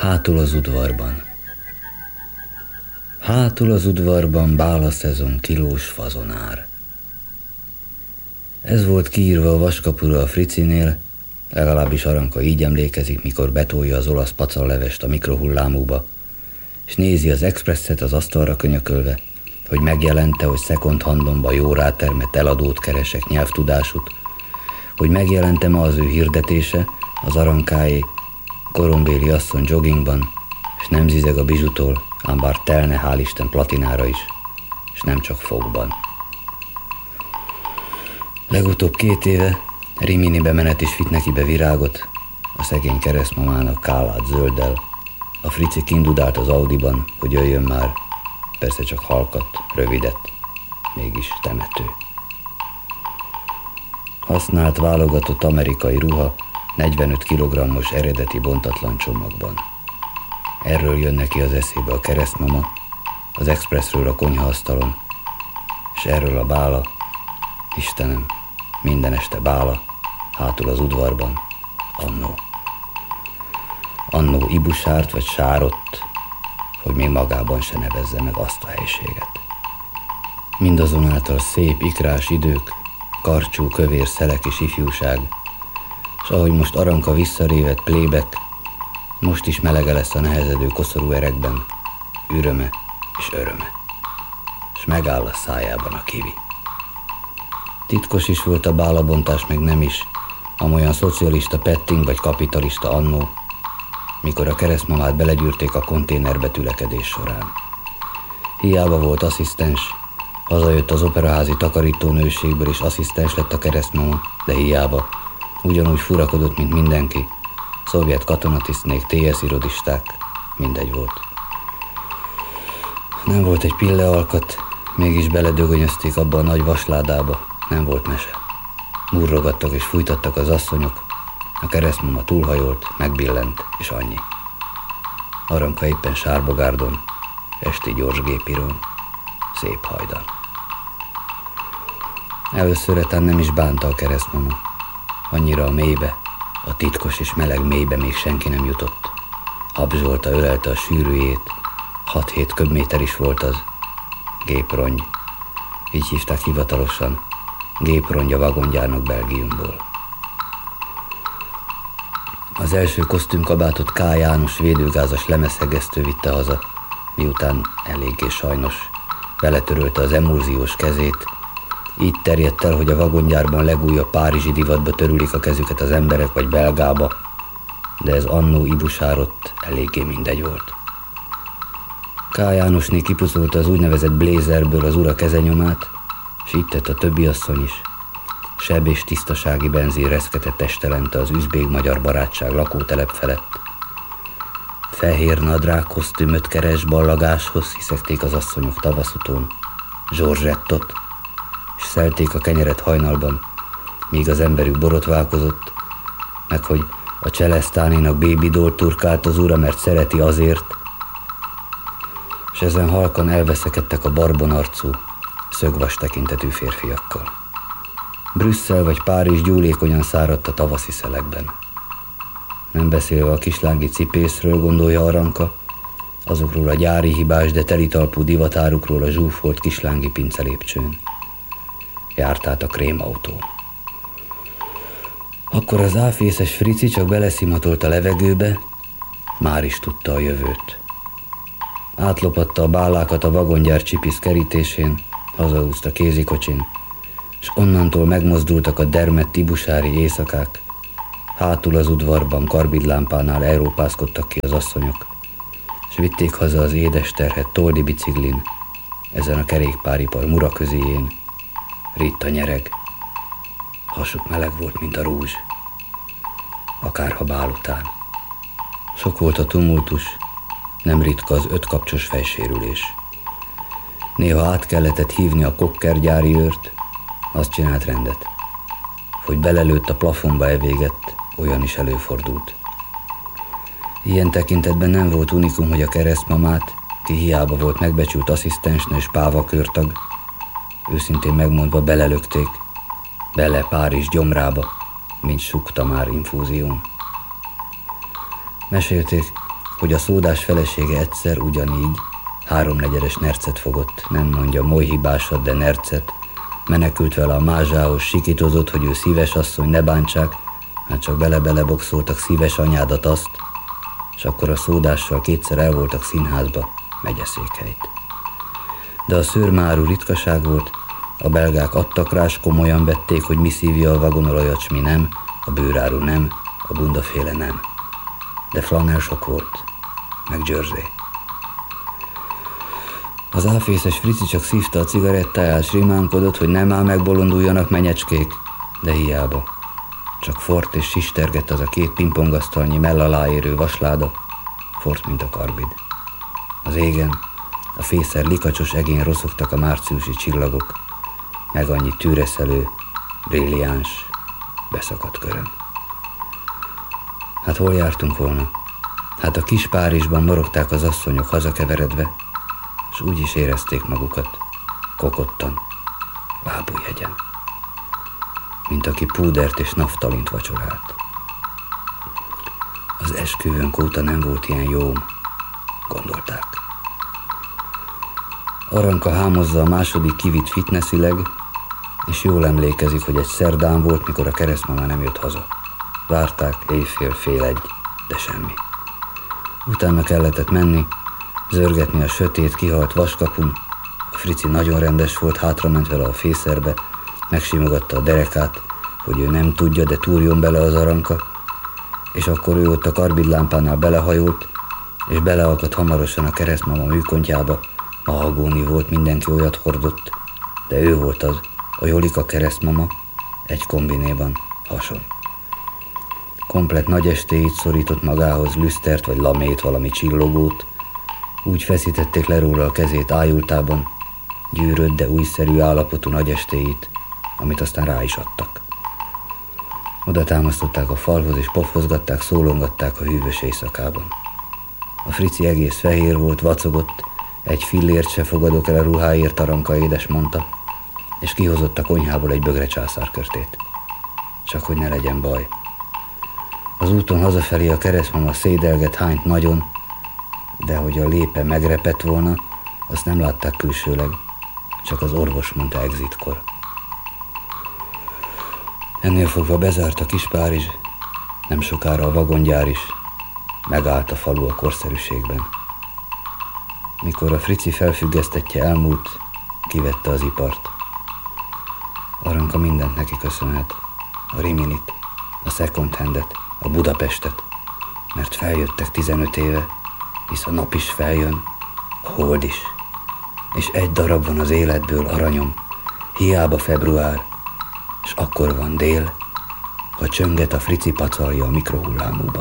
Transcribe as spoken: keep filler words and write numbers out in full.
Hátul az udvarban. Hátul az udvarban bála szezon kilós fazonár. Ez volt kiírva a vaskapura a Fricinél, legalábbis Aranka így emlékezik, mikor betolja az olasz pacallevest a mikrohullámúba, és nézi az expresszet az asztalra könyökölve, hogy megjelente, hogy second handomba jó rátermett eladót keresek nyelvtudásút, hogy megjelente ma az ő hirdetése, az Arankáé, korombéli asszony joggingban, és nem zizeg a bizsutól, ám bár telne, hál' Isten, platinára is, és nem csak fogban. Legutóbb két éve Riminibe menet is vitt neki be virágot, a szegény keresztmamának kálát zölddel. A Frici kindudált az Audiban, hogy jöjjön már, persze csak halkat, rövidet, mégis temető. Használt, válogatott amerikai ruha, negyvenöt kilogrammos eredeti bontatlan csomagban. Erről jön neki az eszébe a keresztmama, az expresszről a konyhaasztalon, és erről a bála, Istenem, minden este bála, hátul az udvarban, annó. Annó ibusárt vagy sárott, hogy még magában se nevezze meg azt a helységet. Mindazonáltal szép ikrás idők, karcsú, kövér szelek és ifjúság, és ahogy most Aranka visszarévett plébek, most is melege lesz a nehezedő koszorú erekben, üröme és öröme, és megáll a szájában a kivi. Titkos is volt a bálabontás, meg nem is, amolyan szocialista petting vagy kapitalista annó, mikor a keresztmamát belegyűrték a konténerbe tülekedés során. Hiába volt asszisztens, hazajött az operaházi takarítónőségből, és asszisztens lett a keresztmama, de hiába, ugyanúgy furakodott, mint mindenki, szovjet katonatisztnék, té es irodisták, mindegy volt. Nem volt egy pillealkat, mégis beledögönyözték abba a nagy vasládába, nem volt mese. Murrogattak és fújtattak az asszonyok, a keresztmama túlhajolt, megbillent, és annyi. Aranka éppen Sárbogárdon, esti gyors gépirón, szép hajdan. Először etán nem is bánta a keresztmama. Annyira a mélybe, a titkos és meleg mélybe még senki nem jutott. Habzsolta, ölelte a sűrűjét, hat-hét köbméter is volt az. Géprongy, így hívták hivatalosan, géprongy a vagongyárnak Belgiumból. Az első kosztümkabátot K. János védőgázas lemezhegesztő vitte haza, miután eléggé sajnos beletörölte az emulziós kezét. Így terjedt el, hogy a vagongyárban legújabb párizsi divatba törülik a kezüket az emberek, vagy Belgába, de ez annó ibusárott eléggé mindegy volt. K. Jánosné kipucolta az úgynevezett blézerből az ura kezenyomát, s így tett a többi asszony is. Seb és tisztasági benzin reszketett testelente az üzbég-magyar barátság lakótelep felett. Fehér nadrág kosztümöt keres ballagáshoz hiszekték az asszonyok tavaszutón, zsorzsettot, és szelték a kenyeret hajnalban, míg az emberük borotválkozott, meg hogy a Cselesztánénak bébidolt turkált az ura, mert szereti azért, és ezen halkan elveszekedtek a barbonarcú, szögvas tekintetű férfiakkal. Brüsszel vagy Párizs gyúlékonyan száradt a tavaszi szelekben. Nem beszélve a kislángi cipészről, gondolja Aranka, azokról a gyári hibás, de telitalpú divatárukról a zsúfolt kislángi pincelépcsőn. Járt át a krémautón. Akkor az áfészes Frici csak beleszimatolt a levegőbe, már is tudta a jövőt. Átlopatta a bálákat a vagongyár csipisz kerítésén, hazahúzta kézikocsin, és onnantól megmozdultak a dermedt ibusári éjszakák. Hátul az udvarban karbidlámpánál európázkodtak ki az asszonyok, és vitték haza az édes terhet toldi biciklin, ezen a kerékpáripar mura közéjén. Ritta nyereg, hasuk meleg volt, mint a rúzs, akárha bál után. Sok volt a tumultus, nem ritka az ötkapcsos fejsérülés. Néha át kelletett hívni a kokkergyári őrt, azt csinált rendet. Hogy belelőtt a plafonba evégett, olyan is előfordult. Ilyen tekintetben nem volt unikum, hogy a keresztmamát, ki hiába volt megbecsült asszisztensne és pávakörtag, őszintén megmondva belelökték, bele Párizs gyomrába, mint sukta már infúzión. Mesélték, hogy a szódás felesége egyszer ugyanígy háromnegyedes nercet fogott, nem mondja molyhibásat, de nercet, menekült vele a mázsához, sikítozott, hogy ő szíves asszony, ne bántsák, hát csak bele-bele boxoltak szíves anyádat azt, és akkor a szódással kétszer el voltak színházba, megyeszékhelyt. De a szőrmáru ritkaság volt, a belgák adtak rá, s komolyan vették, hogy mi szívja a vagonolajacs, mi nem, a bőráru nem, a bundaféle nem. De flanel sok volt, meg Jersey. Az áfészes Frici csak szívta a cigarettáját, s rimánkodott, hogy nem áll megbolonduljanak menyecskék, de hiába. Csak fort és sistergett az a két pingpongasztalnyi mell alá érő vasláda, fort, mint a karbid. Az égen, a fészer likacsos egén roszogtak a márciusi csillagok, meg annyi tűreszelő, brilliáns, beszakadt köröm. Hát hol jártunk volna? Hát a kis Párizsban morogták az asszonyok hazakeveredve, s úgy is érezték magukat, kokottan, lábújhegyen, mint aki púdert és naftalint vacsorált. Az esküvőnk óta nem volt ilyen jóm, gondolták. Aranka hámozza a második kivit fitnessileg, és jól emlékezik, hogy egy szerdán volt, mikor a keresztmama nem jött haza. Várták éjfél, fél egy, de semmi. Utána kellett menni, zörgetni a sötét, kihalt vaskapun. A Frici nagyon rendes volt, hátrament vele a fészerbe, megsimogatta a derekát, hogy ő nem tudja, de túrjon bele az Aranka, és akkor ő ott a karbidlámpánál belehajolt, és beleakadt hamarosan a keresztmama műkontjába. Mahagóni volt, mindenki olyat hordott, de ő volt az, a Jolika keresztmama, egy kombinéban, hason. Komplett nagy estéit szorított magához, lüsztert vagy lamét, valami csillogót, úgy feszítették le róla a kezét ájultában, gyűrött, de újszerű állapotú nagy estéit, amit aztán rá is adtak. Oda támasztották a falhoz, és pofozgatták, szólongatták a hűvös éjszakában. A Frici egész fehér volt, vacogott, egy fillért se fogadok el a ruháért, Aranka édes mondta, és kihozott a konyhából egy bögre császárkörtét. Csak hogy ne legyen baj. Az úton hazafelé a keresztmama szédelget hányt nagyon, de hogy a lépe megrepett volna, azt nem látták külsőleg, csak az orvos mondta exitkor. Ennél fogva bezárt a kis Párizs, nem sokára a vagongyár is, megállt a falu a korszerűségben. Mikor a Frici felfüggesztetje elmúlt, kivette az ipart. Aranka mindent neki köszönhet, a Riminit, a second handet, a Budapestet, mert feljöttek tizenöt éve, hisz a nap is feljön, a hold is, és egy darab van az életből, aranyom, hiába február, és akkor van dél, ha csönget a Frici pacalja a mikrohullámúba.